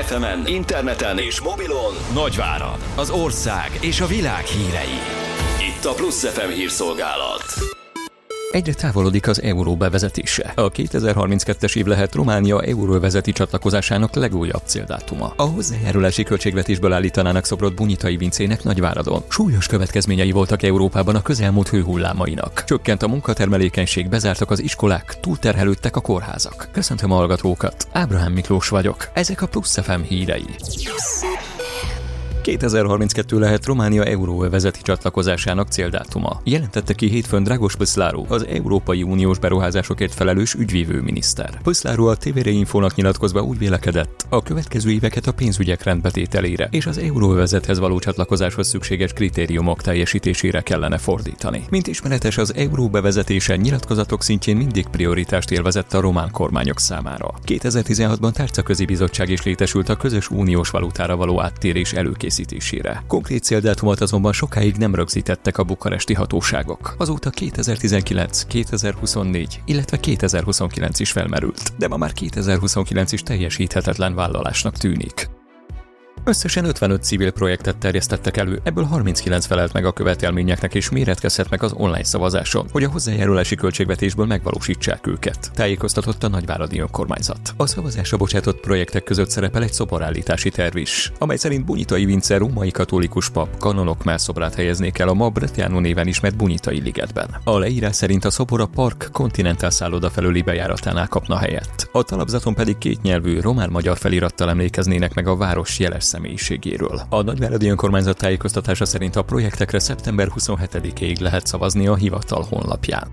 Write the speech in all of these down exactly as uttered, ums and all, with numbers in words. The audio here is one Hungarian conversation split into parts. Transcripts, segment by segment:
ef emen, interneten és mobilon Nagyvárad, az ország és a világ hírei. Itt a Plusz ef em hírszolgálat. Egyre távolodik az euró bevezetése. A kétezer-harminckettes év lehet Románia euróvezeti csatlakozásának legújabb céldátuma. A hozzájárulási költségvetésből állítanának szobrot Bunyitai Vincének Nagyváradon. Súlyos következményei voltak Európában a közelmúlt hőhullámainak. Csökkent a munkatermelékenység, bezártak az iskolák, túlterhelődtek a kórházak. Köszöntöm a hallgatókat, Ábrahám Miklós vagyok. Ezek a Plusz ef em hírei. kétezer-harminckettő lehet Románia euróvezeti csatlakozásának céldátuma. Jelentette ki hétfőn Dragos Pöszláru, az Európai Uniós beruházásokért felelős ügyvívő miniszter. Pöszláru a té vé er Infónak nyilatkozva úgy vélekedett, a következő éveket a pénzügyek rendbetételére és az euróvezethez való csatlakozáshoz szükséges kritériumok teljesítésére kellene fordítani. Mint ismeretes, az euró bevezetése nyilatkozatok szintjén mindig prioritást élvezett a román kormányok számára. kétezer-tizenhatban tárcaközi bizottság is létesült a közös uniós valutára való áttérés előkészítésére. Konkrét céldátumot azonban sokáig nem rögzítettek a bukaresti hatóságok. Azóta kétezer-tizenkilenc, kétezer-huszonnégy, illetve kétezer-huszonkilenc is felmerült, de ma már kétezer-huszonkilenc is teljesíthetetlen vállalásnak tűnik. Összesen ötvenöt civil projektet terjesztettek elő, ebből harminckilenc felelt meg a követelményeknek és méretkezhet meg az online szavazáson, hogy a hozzájárulási költségvetésből megvalósítsák őket, tájékoztatott a nagyváradi önkormányzat. A szavazásra bocsátott projektek között szerepel egy szoborállítási terv is, amely szerint Bunyitai Vince római katolikus pap kanonok mellszobrát helyeznék el a ma Brătianu néven ismert Bunyitai ligetben. A leírás szerint a szobor a Park Continental szálloda felüli bejáratánál kapna helyet. A talapzaton pedig kétnyelvű román-magyar felirattal emlékeznének meg a város jeles személyiségéről. A nagyváradi önkormányzat tájékoztatása szerint a projektekre szeptember huszonhetedikéig lehet szavazni a hivatal honlapján.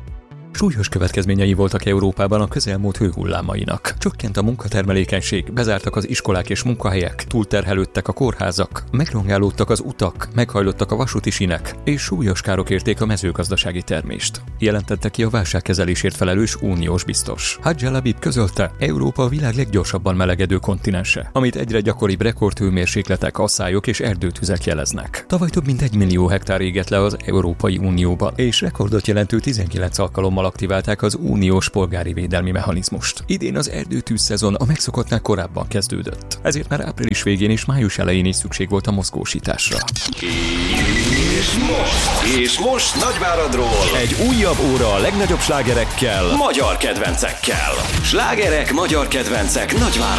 Súlyos következményei voltak Európában a közelmúlt hőhullámainak. Csökkent a munkatermelékenység, bezártak az iskolák és munkahelyek, túlterhelődtek a kórházak, megrongálódtak az utak, meghajlottak a vasúti sinek, és súlyos károk érték a mezőgazdasági termést. Jelentette ki a válságkezelésért felelős uniós biztos. Hadj al-Habib közölte, Európa a világ leggyorsabban melegedő kontinense, amit egyre gyakoribb rekordhőmérsékletek, asszályok és erdőtüzek jeleznek. Tavaly több mint egy millió hektár égett le az Európai Unióban, és rekordot jelentő tizenkilenc alkalommal aktiválták az uniós polgári védelmi mechanizmust. Idén az erdőtűz szezon a megszokottnál korábban kezdődött. Ezért már április végén és május elején is szükség volt a mozgósításra. És most, és most Nagyváradról egy újabb óra a legnagyobb slágerekkel, magyar kedvencekkel. Slágerek, magyar kedvencek Nagyváradon.